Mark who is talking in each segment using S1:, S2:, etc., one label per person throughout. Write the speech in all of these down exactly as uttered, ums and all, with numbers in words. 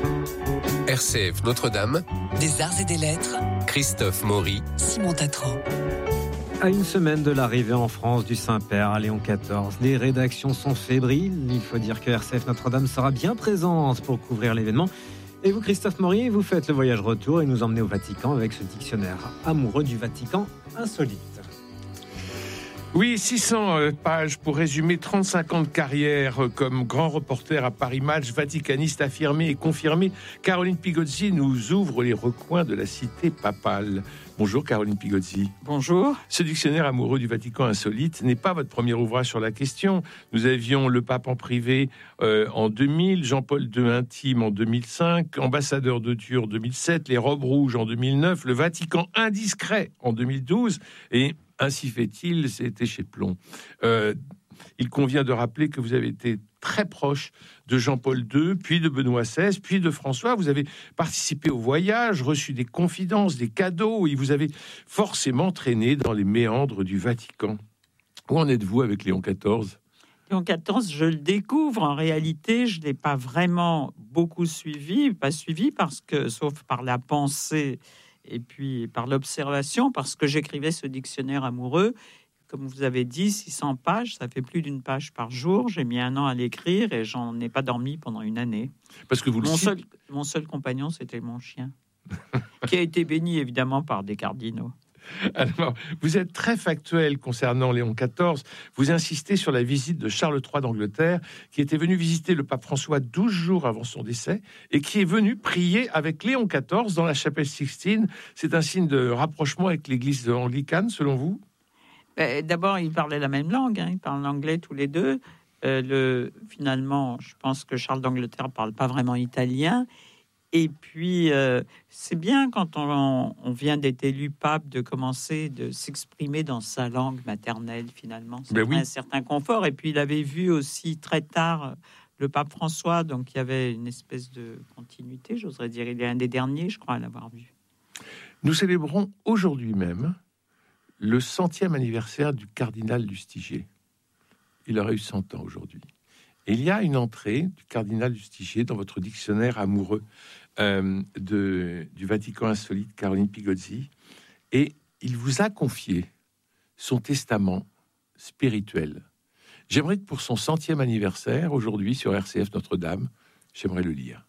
S1: R C F Notre-Dame,
S2: des arts et des lettres,
S1: Christophe Maury,
S2: Simon Tatro.
S3: À une semaine de l'arrivée en France du Saint-Père à Léon quatorze, les rédactions sont fébriles. Il faut dire que R C F Notre-Dame sera bien présente pour couvrir l'événement. Et vous, Christophe Maury, vous faites le voyage retour et nous emmenez au Vatican avec ce dictionnaire amoureux du Vatican insolite.
S4: Oui, six cents pages pour résumer trente-cinq ans de carrière comme grand reporter à Paris Match, vaticaniste affirmé et confirmé. Caroline Pigozzi nous ouvre les recoins de la cité papale. Bonjour Caroline Pigozzi.
S5: Bonjour.
S4: Ce dictionnaire amoureux du Vatican insolite n'est pas votre premier ouvrage sur la question. Nous avions le pape en privé euh, en deux mille, Jean-Paul deux intime en deux mille cinq, ambassadeur de Dieu en deux mille sept, les robes rouges en deux mille neuf, le Vatican indiscret en deux mille douze et ainsi fait-il, c'était chez Plomb. Euh, il convient de rappeler que vous avez été très proche de Jean-Paul deux, puis de Benoît seize, puis de François. Vous avez participé au voyage, reçu des confidences, des cadeaux, et vous avez forcément traîné dans les méandres du Vatican. Où en êtes-vous avec Léon quatorze ?
S5: Léon quatorze, je le découvre. En réalité, je ne l'ai pas vraiment beaucoup suivi, pas suivi parce que, sauf par la pensée et puis par l'observation, parce que j'écrivais ce dictionnaire amoureux. Comme vous avez dit, six cents pages, ça fait plus d'une page par jour. J'ai mis un an à l'écrire et j'en ai pas dormi pendant une année.
S4: Parce que vous le
S5: mon,
S4: citez...
S5: seul, mon seul compagnon, c'était mon chien, qui a été béni évidemment par des cardinaux.
S4: Alors, vous êtes très factuel concernant Léon quatorze. Vous insistez sur la visite de Charles trois d'Angleterre, qui était venu visiter le pape François douze jours avant son décès et qui est venu prier avec Léon quatorze dans la chapelle Sixtine. C'est un signe de rapprochement avec l'église anglicane, selon vous ?
S5: Ben, d'abord, ils parlaient la même langue, hein. Ils parlent l'anglais tous les deux. Euh, le, finalement, je pense que Charles d'Angleterre ne parle pas vraiment italien. Et puis, euh, c'est bien quand on, on vient d'être élu pape de commencer de s'exprimer dans sa langue maternelle, finalement. C'est
S4: ben oui.
S5: un certain confort. Et puis, il avait vu aussi très tard le pape François, donc il y avait une espèce de continuité, j'oserais dire. Il est un des derniers, je crois, à l'avoir vu.
S4: Nous célébrons aujourd'hui même le centième anniversaire du cardinal Lustiger. Il aurait eu cent ans aujourd'hui. Et il y a une entrée du cardinal Lustiger dans votre dictionnaire amoureux euh, de, du Vatican insolite, Caroline Pigozzi, et il vous a confié son testament spirituel. J'aimerais que pour son centième anniversaire, aujourd'hui sur R C F Notre-Dame, j'aimerais le lire.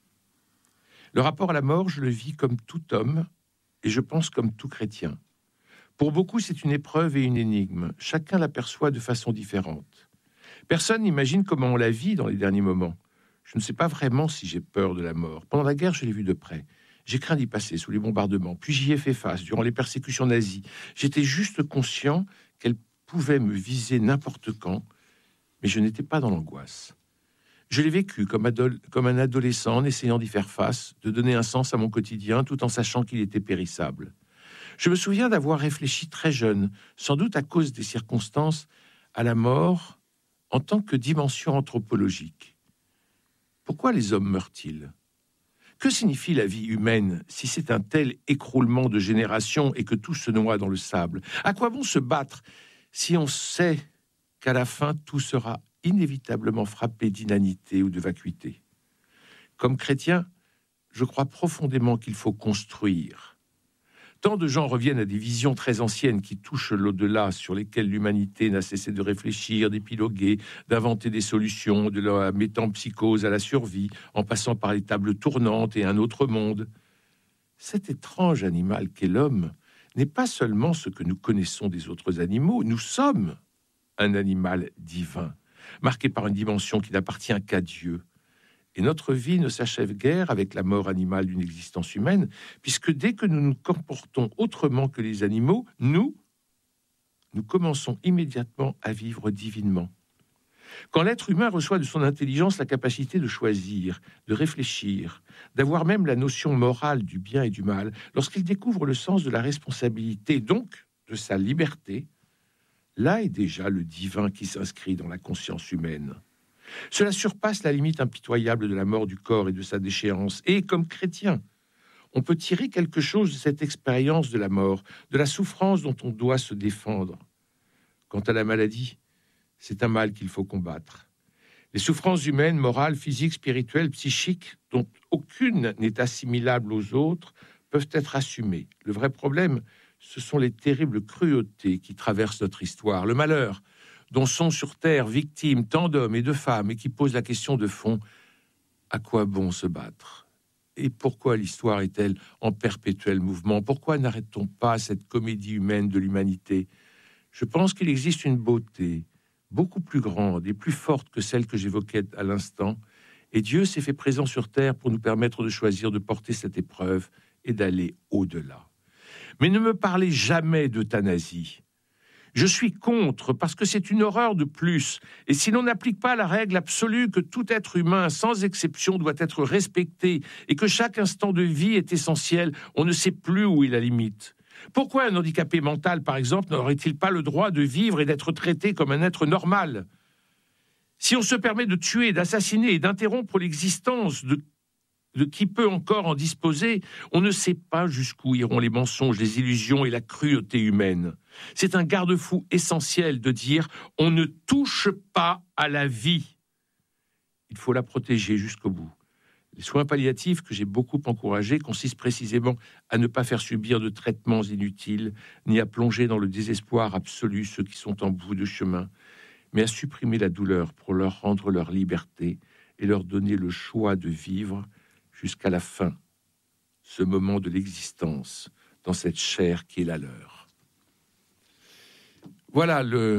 S4: Le rapport à la mort, je le vis comme tout homme, et je pense comme tout chrétien. Pour beaucoup, c'est une épreuve et une énigme. Chacun l'aperçoit de façon différente. Personne n'imagine comment on la vit dans les derniers moments. Je ne sais pas vraiment si j'ai peur de la mort. Pendant la guerre, je l'ai vue de près. J'ai craint d'y passer sous les bombardements. Puis j'y ai fait face durant les persécutions nazies. J'étais juste conscient qu'elle pouvait me viser n'importe quand, mais je n'étais pas dans l'angoisse. Je l'ai vécu comme, adol- comme un adolescent en essayant d'y faire face, de donner un sens à mon quotidien tout en sachant qu'il était périssable. Je me souviens d'avoir réfléchi très jeune, sans doute à cause des circonstances, à la mort en tant que dimension anthropologique. Pourquoi les hommes meurent-ils ? Que signifie la vie humaine si c'est un tel écroulement de générations et que tout se noie dans le sable ? À quoi bon se battre si on sait qu'à la fin tout sera inévitablement frappé d'inanité ou de vacuité ? Comme chrétien, je crois profondément qu'il faut construire. Tant de gens reviennent à des visions très anciennes qui touchent l'au-delà, sur lesquelles l'humanité n'a cessé de réfléchir, d'épiloguer, d'inventer des solutions, de la métempsychose à la survie, en passant par les tables tournantes et un autre monde. Cet étrange animal qu'est l'homme n'est pas seulement ce que nous connaissons des autres animaux, nous sommes un animal divin, marqué par une dimension qui n'appartient qu'à Dieu. Et notre vie ne s'achève guère avec la mort animale d'une existence humaine, puisque dès que nous nous comportons autrement que les animaux, nous, nous commençons immédiatement à vivre divinement. Quand l'être humain reçoit de son intelligence la capacité de choisir, de réfléchir, d'avoir même la notion morale du bien et du mal, lorsqu'il découvre le sens de la responsabilité, donc de sa liberté, là est déjà le divin qui s'inscrit dans la conscience humaine. Cela surpasse la limite impitoyable de la mort du corps et de sa déchéance. Et comme chrétien, on peut tirer quelque chose de cette expérience de la mort, de la souffrance dont on doit se défendre. Quant à la maladie, c'est un mal qu'il faut combattre. Les souffrances humaines, morales, physiques, spirituelles, psychiques, dont aucune n'est assimilable aux autres, peuvent être assumées. Le vrai problème, ce sont les terribles cruautés qui traversent notre histoire, le malheur dont sont sur terre victimes tant d'hommes et de femmes, et qui posent la question de fond: à quoi bon se battre? Et pourquoi l'histoire est-elle en perpétuel mouvement? Pourquoi n'arrête-t-on pas cette comédie humaine de l'humanité? Je pense qu'il existe une beauté beaucoup plus grande et plus forte que celle que j'évoquais à l'instant, et Dieu s'est fait présent sur terre pour nous permettre de choisir de porter cette épreuve et d'aller au-delà. Mais ne me parlez jamais d'euthanasie. Je suis contre, parce que c'est une horreur de plus. Et si l'on n'applique pas la règle absolue que tout être humain, sans exception, doit être respecté, et que chaque instant de vie est essentiel, on ne sait plus où est la limite. Pourquoi un handicapé mental, par exemple, n'aurait-il pas le droit de vivre et d'être traité comme un être normal? Si on se permet de tuer, d'assassiner et d'interrompre l'existence de de qui peut encore en disposer, on ne sait pas jusqu'où iront les mensonges, les illusions et la cruauté humaine. C'est un garde-fou essentiel de dire « on ne touche pas à la vie ». Il faut la protéger jusqu'au bout. Les soins palliatifs que j'ai beaucoup encouragés consistent précisément à ne pas faire subir de traitements inutiles, ni à plonger dans le désespoir absolu ceux qui sont en bout de chemin, mais à supprimer la douleur pour leur rendre leur liberté et leur donner le choix de vivre jusqu'à la fin, ce moment de l'existence dans cette chair qui est la leur. Voilà le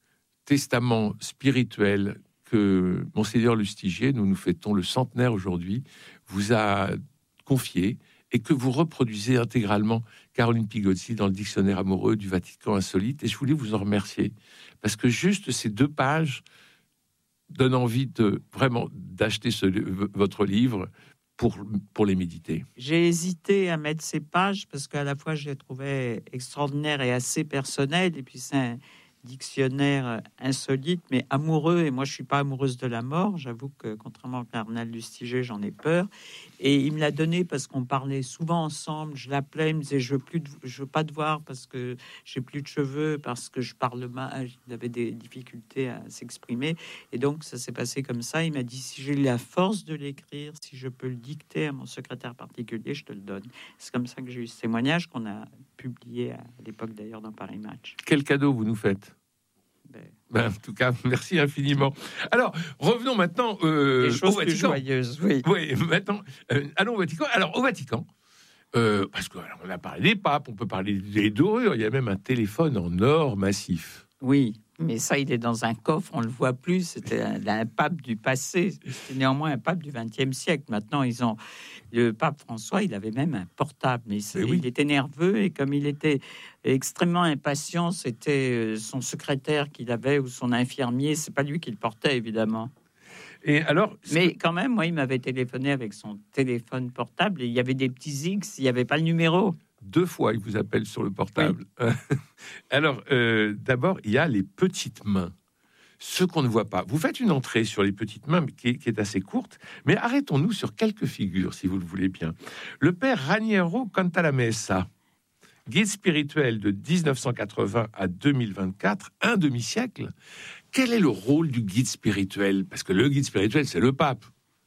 S4: testament spirituel que Monseigneur Lustiger, nous nous fêtons le centenaire aujourd'hui, vous a confié et que vous reproduisez intégralement, Caroline Pigozzi, dans le dictionnaire amoureux du Vatican insolite. Et je voulais vous en remercier, parce que juste ces deux pages donnent envie de vraiment d'acheter ce, votre livre, Pour, pour les méditer.
S5: J'ai hésité à mettre ces pages parce qu'à la fois je les trouvais extraordinaires et assez personnelles, et puis c'est un dictionnaire insolite mais amoureux, et moi je suis pas amoureuse de la mort, j'avoue que contrairement au cardinal Lustiger, j'en ai peur, et il me l'a donné parce qu'on parlait souvent ensemble. Je l'appelais, il me disait je veux plus de, je veux pas te voir parce que j'ai plus de cheveux, parce que je parle mal, il avait des difficultés à s'exprimer, et donc ça s'est passé comme ça. Il m'a dit si j'ai la force de l'écrire, si je peux le dicter à mon secrétaire particulier, je te le donne. C'est comme ça que j'ai eu ce témoignage qu'on a publié à l'époque d'ailleurs dans Paris Match.
S4: Quel cadeau vous nous faites? Ben... Ben, en tout cas, merci infiniment. Alors, revenons maintenant euh,
S5: Des choses
S4: au Vatican.
S5: Plus joyeuses, oui.
S4: Oui, maintenant, euh, allons au Vatican. Alors, au Vatican, euh, parce qu'on a parlé des papes, on peut parler des dorures, il y a même un téléphone en or massif.
S5: Oui, mais ça, il est dans un coffre, on le voit plus. C'était un, un pape du passé. C'était néanmoins un pape du vingtième siècle. Maintenant, ils ont le pape François, il avait même un portable, mais, mais oui. Il était nerveux, et comme il était extrêmement impatient, c'était son secrétaire qu'il avait ou son infirmier. C'est pas lui qui le portait, évidemment.
S4: Et alors,
S5: mais quand même, moi, il m'avait téléphoné avec son téléphone portable et il y avait des petits X, il n'y avait pas le numéro.
S4: Deux fois, il vous appelle sur le portable. Oui. Alors, euh, d'abord, il y a les petites mains, ce qu'on ne voit pas. Vous faites une entrée sur les petites mains qui est, qui est assez courte, mais arrêtons-nous sur quelques figures, si vous le voulez bien. Le père Raniero Cantalamessa, guide spirituel de dix-neuf cent quatre-vingts à deux mille vingt-quatre, un demi-siècle. Quel est le rôle du guide spirituel? Parce que le guide spirituel, c'est le pape.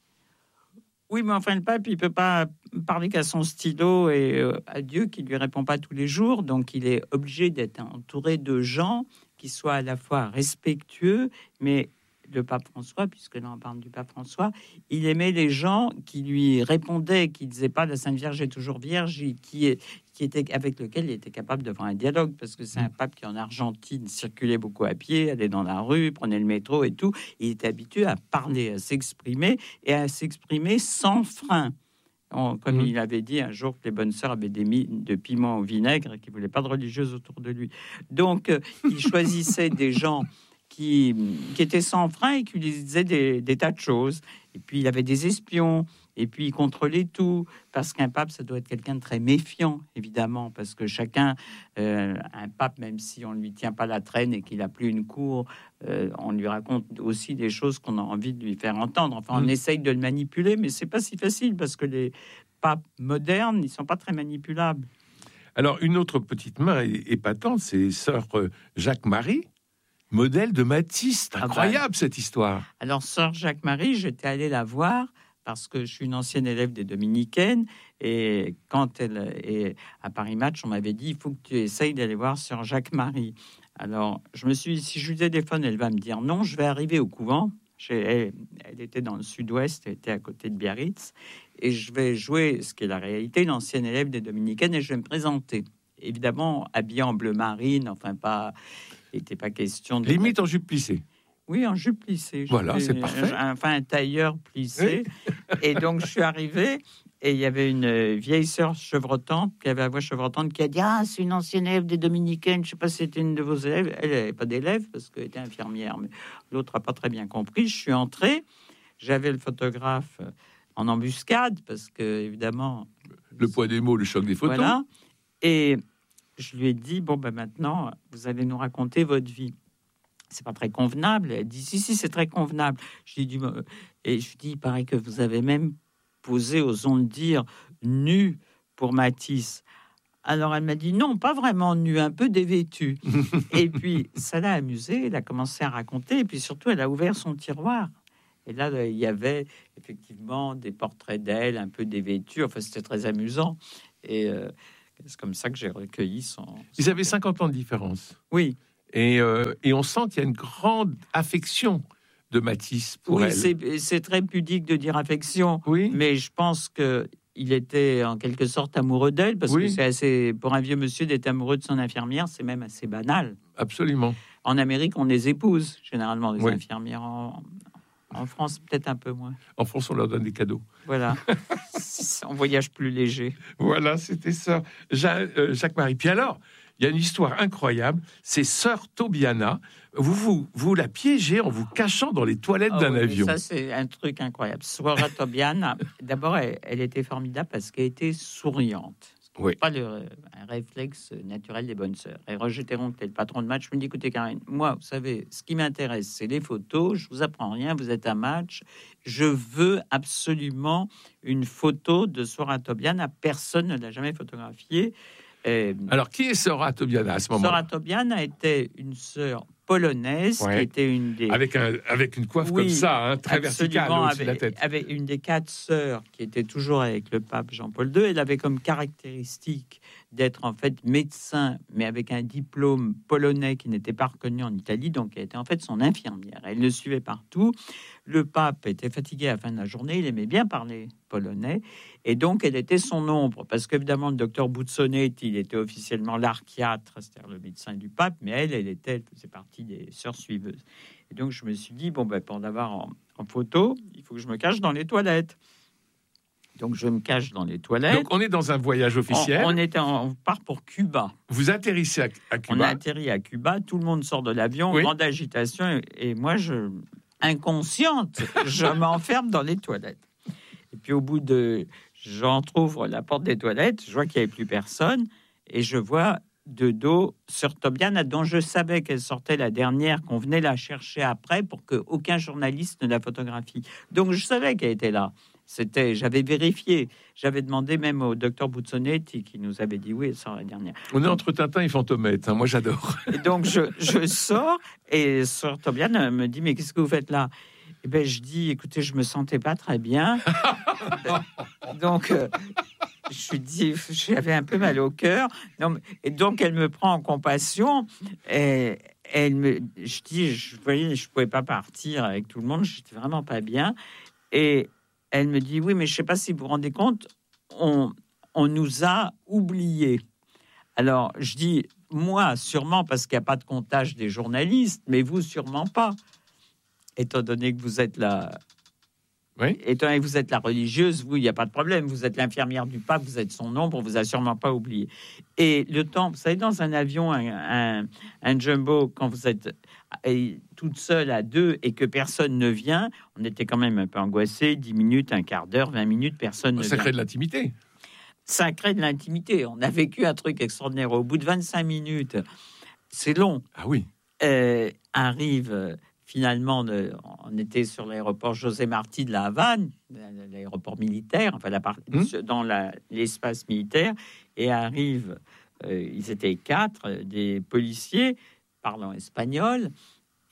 S5: Oui, mais enfin, le pape, il peut pas parler qu'à son stylo et euh, à Dieu qui lui répond pas tous les jours. Donc, il est obligé d'être entouré de gens qui soient à la fois respectueux, mais le pape François, puisque là on parle du pape François, il aimait les gens qui lui répondaient, qui disaient pas la Sainte Vierge est toujours vierge, qui est qui était avec lequel il était capable de faire un dialogue, parce que c'est un pape qui en Argentine circulait beaucoup à pied, allait dans la rue, prenait le métro et tout. Il était habitué à parler, à s'exprimer et à s'exprimer sans frein. On, comme mmh. il avait dit un jour que les bonnes sœurs avaient des mines de piment au vinaigre et qu'il voulait pas de religieuses autour de lui. Donc euh, il choisissait des gens Qui, qui était sans frein et qui lui disait des, des tas de choses. Et puis, il avait des espions. Et puis, il contrôlait tout. Parce qu'un pape, ça doit être quelqu'un de très méfiant, évidemment. Parce que chacun, euh, un pape, même si on ne lui tient pas la traîne et qu'il n'a plus une cour, euh, on lui raconte aussi des choses qu'on a envie de lui faire entendre. Enfin, on mmh. essaye de le manipuler, mais c'est pas si facile parce que les papes modernes, ils sont pas très manipulables.
S4: Alors, une autre petite main épatante, c'est sœur Jacques-Marie, modèle de Matisse. C'est
S5: Ah
S4: incroyable,
S5: bah,
S4: cette histoire.
S5: Alors, sœur Jacques-Marie, j'étais allée la voir parce que je suis une ancienne élève des Dominicaines. Et quand elle est à Paris Match, on m'avait dit, il faut que tu essayes d'aller voir sœur Jacques-Marie. Alors, je me suis dit, si je lui téléphone, elle va me dire non, je vais arriver au couvent. Elle, elle était dans le sud-ouest, elle était à côté de Biarritz. Et je vais jouer, ce qui est la réalité, une ancienne élève des Dominicaines, et je vais me présenter. Évidemment, habillée en bleu marine, enfin, pas... il n'était pas question de...
S4: Limite en jupe plissée.
S5: Oui, en jupe plissée.
S4: Voilà, c'est parfait.
S5: Enfin, un tailleur plissé. Oui. Et donc, je suis arrivé et il y avait une vieille sœur chevrotante, qui avait la voix chevrotante, qui a dit « Ah, c'est une ancienne élève des Dominicaines. Je ne sais pas si c'était une de vos élèves. » Elle n'avait pas d'élève parce qu'elle était infirmière, mais l'autre n'a pas très bien compris. Je suis entré. J'avais le photographe en embuscade parce que, évidemment...
S4: Le poids des mots, le choc des photos.
S5: Voilà. Et je lui ai dit « Bon, ben maintenant, vous allez nous raconter votre vie. » C'est pas très convenable. Elle dit si si c'est très convenable. Je lui dis et je lui dis il paraît que vous avez même posé, osons le dire, nu pour Matisse. Alors elle m'a dit non, pas vraiment nu, un peu dévêtue. Et puis ça l'a amusée. Elle a commencé à raconter et puis surtout elle a ouvert son tiroir. Et là il y avait effectivement des portraits d'elle un peu dévêtue. Enfin c'était très amusant et euh, c'est comme ça que j'ai recueilli son.
S4: Ils avaient cinquante ans de différence.
S5: Oui.
S4: Et, euh, et on sent qu'il y a une grande affection de Matisse pour
S5: oui,
S4: elle.
S5: C'est, c'est très pudique de dire affection,
S4: oui.
S5: Mais je pense qu'il était en quelque sorte amoureux d'elle, parce oui. que c'est assez, pour un vieux monsieur d'être amoureux de son infirmière, c'est même assez banal.
S4: Absolument.
S5: En Amérique, on les épouse, généralement, les
S4: oui.
S5: infirmières. En, en France, peut-être un peu moins.
S4: En France, on leur donne des cadeaux.
S5: Voilà. On voyage plus léger.
S4: Voilà, c'était ça. Jacques, euh, Jacques-Marie. Puis alors... il y a une histoire incroyable, c'est sœur Tobiana. Vous, vous, vous la piégez en vous cachant dans les toilettes oh, d'un oui, avion.
S5: Ça, c'est un truc incroyable. Sœur Tobiana, d'abord, elle, elle était formidable parce qu'elle était souriante.
S4: Oui.
S5: Pas le un réflexe naturel des bonnes sœurs. Et Roger Théron, qui était le patron de Match, me dit, écoutez, Karine, moi, vous savez, ce qui m'intéresse, c'est les photos. Je vous apprends rien, vous êtes à Match. Je veux absolument une photo de Sœur Tobiana. Personne ne l'a jamais photographiée.
S4: Euh, Alors, qui est sœur Tobiana à ce moment-là?
S5: Sœur Tobiana était une sœur polonaise ouais. qui était une des...
S4: Avec, un, avec une coiffe oui, comme ça, hein, très verticale au-dessus de la tête.
S5: Avec une des quatre sœurs qui était toujours avec le pape Jean-Paul deux. Elle avait comme caractéristique d'être en fait médecin, mais avec un diplôme polonais qui n'était pas reconnu en Italie, donc elle était en fait son infirmière. Elle le suivait partout. Le pape était fatigué à la fin de la journée, il aimait bien parler polonais, et donc elle était son ombre, parce qu'évidemment le docteur Buzzonnetti, il était officiellement l'archiatre, c'est-à-dire le médecin du pape, mais elle, elle était, elle faisait partie des sœurs suiveuses. Et donc je me suis dit, bon ben pour l'avoir en, en photo, il faut que je me cache dans les toilettes. Donc je me cache dans les toilettes.
S4: Donc on est dans un voyage officiel.
S5: On, on, est en, on part pour Cuba.
S4: Vous atterrissez à, à Cuba.
S5: On a atterri à Cuba, tout le monde sort de l'avion, oui. Grande agitation, et, et moi, je, inconsciente, je m'enferme dans les toilettes. Et puis au bout de... J'entrouvre la porte des toilettes, je vois qu'il n'y avait plus personne, et je vois de dos sœur Tobiana, dont je savais qu'elle sortait la dernière, qu'on venait la chercher après pour qu'aucun journaliste ne la photographie. Donc je savais qu'elle était là. C'était, j'avais vérifié, j'avais demandé même au docteur Buzzonnetti qui nous avait dit oui, elle sort la dernière.
S4: On est entre Tintin et Fantomette, hein, moi j'adore.
S5: Et donc je, je sors et sœur Tobiana me dit mais qu'est-ce que vous faites là? Et ben je dis écoutez, je me sentais pas très bien, donc euh, je dis j'avais un peu mal au cœur. Non, et donc elle me prend en compassion et elle me, je dis je voyais je pouvais pas partir avec tout le monde, j'étais vraiment pas bien et elle me dit, oui, mais je ne sais pas si vous vous rendez compte, on, on nous a oubliés. Alors, je dis, moi, sûrement, parce qu'il n'y a pas de comptage des journalistes, mais vous, sûrement pas. Étant donné que vous êtes la...
S4: Oui.
S5: Étant donné que vous êtes la religieuse, vous, il n'y a pas de problème. Vous êtes l'infirmière du pape, vous êtes son ombre, on ne vous a sûrement pas oublié. Et le temps, vous savez, dans un avion, un, un, un jumbo, quand vous êtes toute seule à deux et que personne ne vient, on était quand même un peu angoissés, dix minutes, un quart d'heure, vingt minutes, personne ne vient.
S4: Ça crée de l'intimité.
S5: Ça crée de l'intimité. On a vécu un truc extraordinaire. Au bout de vingt-cinq minutes, c'est long.
S4: Ah oui.
S5: Euh, arrive... Finalement, on était sur l'aéroport José Martí de la Havane, l'aéroport militaire, enfin la part, mmh. dans la, l'espace militaire, et arrivent, euh, ils étaient quatre, des policiers parlant espagnol,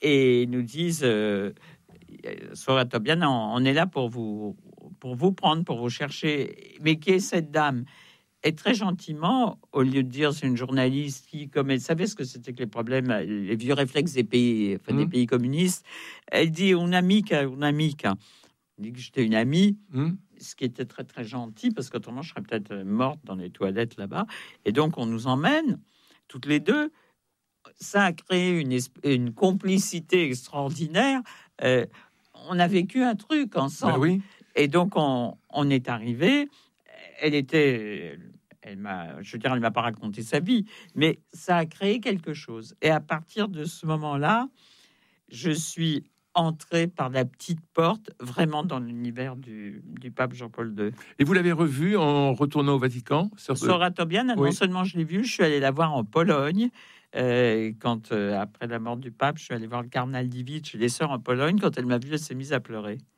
S5: et ils nous disent euh, Sora Tobian, on, on est là pour vous, pour vous prendre, pour vous chercher. Mais qui est cette dame? Et très gentiment, au lieu de dire c'est une journaliste qui, comme elle savait ce que c'était que les problèmes, les vieux réflexes des pays, enfin, mmh. des pays communistes, elle dit une amica, une amica. Elle dit que j'étais une amie, mmh. ce qui était très très gentil parce qu'autrement je serais peut-être morte dans les toilettes là-bas. Et donc on nous emmène toutes les deux. Ça a créé une, une complicité extraordinaire. Euh, on a vécu un truc ensemble.
S4: Ben oui.
S5: Et donc on, on est arrivé. Elle était, elle m'a, je veux dire, elle m'a pas raconté sa vie, mais ça a créé quelque chose. Et à partir de ce moment-là, je suis entré par la petite porte, vraiment dans l'univers du, du pape Jean-Paul deux.
S4: Et vous l'avez revu en retournant au Vatican?
S5: Sora Tobian, oui. Non seulement je l'ai vu, je suis allé la voir en Pologne. Euh, quand, euh, après la mort du pape, je suis allé voir le cardinal Dziwisz et les sœurs en Pologne. Quand elle m'a vu, elle s'est mise à pleurer.